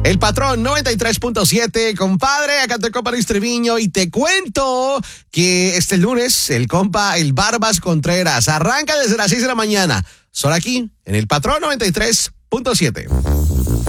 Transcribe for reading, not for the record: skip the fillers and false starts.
El Patrón 93.7, compadre, acá te compa Luis Treviño y te cuento que este lunes el compa, el Barbas Contreras, arranca desde las 6 de la mañana, solo aquí en el Patrón 93.7.